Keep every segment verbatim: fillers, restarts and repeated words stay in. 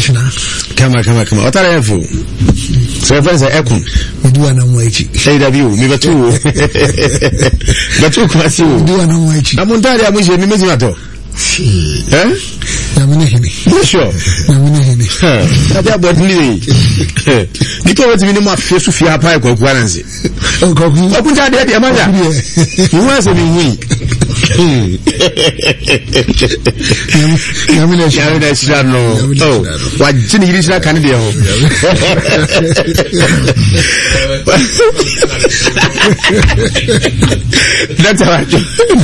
international. Come on, come on, come on. What are you for? So if I say Ekun, we do an unwaiting. Say W, me but two. But two class you. We do an unwaiting. I'm on that, I wish you miss me. Eh? Namunehini. Sure. Namunehini. That about me. Nipo wati minimum afisu fi apa kwa kwananzi. Oh, God. Open that there, Amanda. You want to be we. Namunehini. Namunehini no. Oh, what jini giri sila kani dia ho. That's how I do.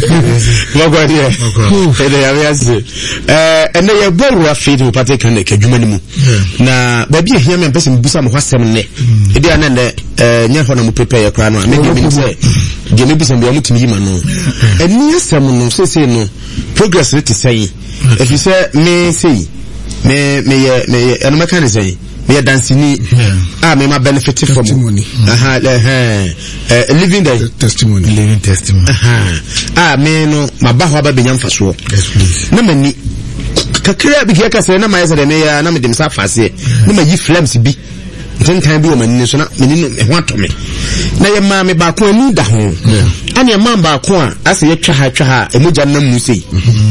Mwagwa dia. Ede ya wezi. Eh, ene ye boru wa fiti upate kane kejuma nimu. Na babi ye hiyame mpesi mbusa mwasem ne. Ede ya nende nye hona mupepe ya kwa no. Amegi minise. Gemi bisa mbiwa muti miyima no. Ene ye semu no. Se se no. Progress rate sayi. If you say me say. Me, me ye, me ye. Eno mekani sayi. Me ye dancini. Ah, me ma benefit from. Testimony. Aha, eh, eh. Living the testimony. Living testimony. Aha. Ah, me no. Mabaho haba benyam faswo. Yes, please. Na mani. Kakira bi kaka se na mayesa de me ya na me dem sa fase na ma yi flames bi ntenkan bi o mani so na meni no ho atome na ye ma me ba ko ani da ho ani ma ba ko a ase ye twa ha twa ha emuja na mu sei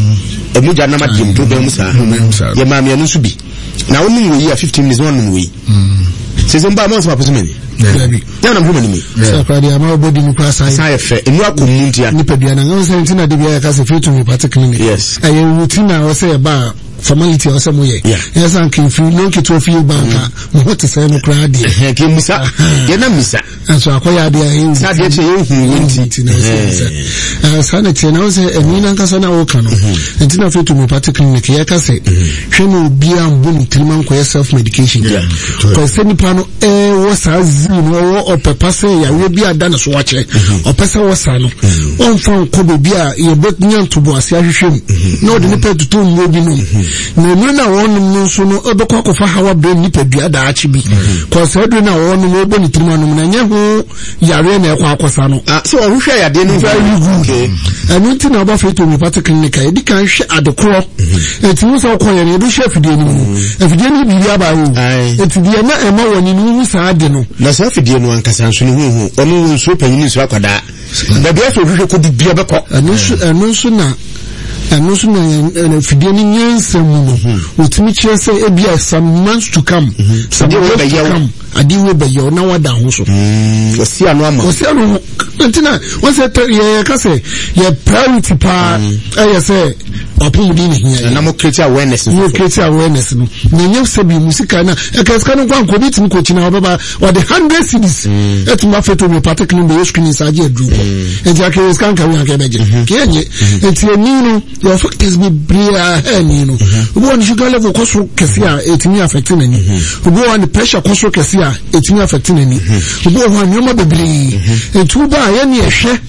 emuja na ma dim to be mu sa ye ma me anu so bi na wonu wo yi fifteen minutes wonu wo yi se se mba mo so papo meni Baby. Ya na mhuma ni mi. Sa kwa dia ma body mu kwa sai. Sai fe enu akomuntia. Ni pedua na ngam se ntina de bia ka se fit me particularly. Yes. Aye routine na o se ba formality o se mo ye. Yes an kin fi no ki to fi banka. Mo hote se no kra de. Eh ke musa. Ye na misa. So akoya de ayi. Sa de che ye hu wonti na se. Eh sanity na o se eni na nka so na o ka no. Ntina fit me particularly ke ya ka se. Hwe no bia mbu ni triman ko self medication. Ko se ni pa no eh wo sa no o pepase ya we bia da na so wache o pesa wo sa no on fon ko be bia ye bet nyanto bo ase ahwehwem na o de ne petu to nwo bi no na mu na won no so no e be kwa ko fa hawa be ni pedua da achi bi ko se do na won no bo ni trima no na nya ho yare na e kwa akosa no ah so o hwehwe ya de no very good okay anu ti na ba fe to mi pata clinic e di kan hwe adekoro e ti mu so ko ye ne do hwe fidie ni mu e fidie ni bi bia ba yo e ti bia na e ma woni ni mu sa ade no na sa fidie no ankasa nso ni hu onu nso panyin nso akwada na bia so hwehwe ko bibia beko anu so anu so na anu so na fidie ni nyansa mu no otimi kire se e bia some months to come some days to come adiwe be yo na wada ho so mm osi anu ama osi anu ntina won se ye ka se ye priority pa eh say open di ni here na mo create awareness no create awareness no na nye se bi musika na e ka ska no kwa ko bi tim ko china baba or the one hundred cities etuma feto me particularly be screen saje adru ko e ja ke ska nka wi aka be je ke nye enti ni no your factors be bria eh ni no obo on sugar level ko so kesi a etimi affect na ni obo on pressure ko so kesi a etimi affect na ni obo ho anyoma bebre etu ba ye ni ehwe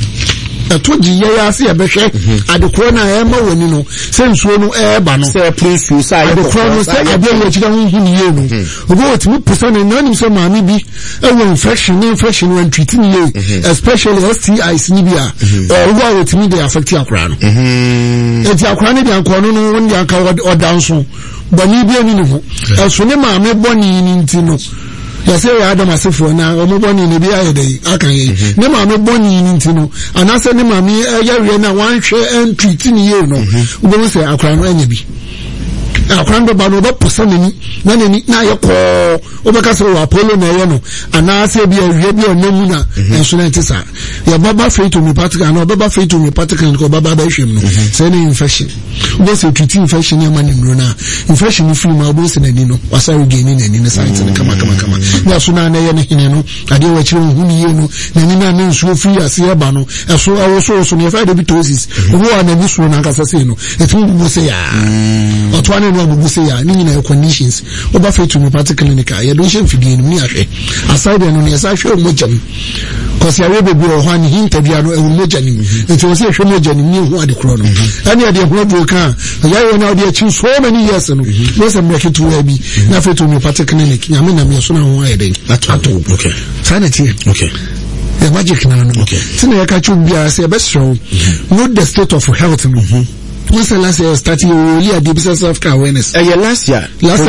atoji ye ya se ebehwe adekoro na e ma woni no se nsuo no e ba no se prince sa adekoro no se ade ye chira hu hu ni ye no obo otimi pusa ne nani so maami bi e wo infection infection when treating ye especially S T Is ni bia o wo otimi dey affect akra no e ti akra ne dey anko no no won dey anka o danso bani bi ani no eso ne maami boni ni ntino ya say ya Adam asefo na omo boni ne bi ayede akan ye ne ma me boni ni ntino anase ne ma me yawe na wan hwe entry ni ye no ubo say akran no anya bi akran do ba no do posa nani na nani na ye ko obeka say wa Apollo na ye no anase bi awie bi onamu na enso na ntisa ya baba faith to me particular na baba faith to me particular ko baba ba hwem no say na infection ubo say treat infection ya mani no na infection free ma ubo say nani no wasa regain ni nani na science kama kama kama na so na na ye ne hine no ade wa chire hu ni ye no nani na na nsuo free ase ya ba no eso awo so so ne fa de bitosis ubo na ni so na kasa say no etu ubo say ya otwane no ubo say ya ni na conditions oba faith to me particular clinic ya do she fidie ni ahwe aside no ne sa hwe mojam kosi awe bebi o hwan hinta bia no ewu moja ni nti o se hwe moja ni hu ade kro no ani ade ho do kan ya yo na ade achi so many years no no se mbeki to wa bi na faith to me particular clinic nyame na me so na ho ayede ato okay sanity okay the magic na no okay tina ya ka chu bia se be strong know the state of health no. Once last year starting really a deep self awareness. Uh, yeah, last year. Last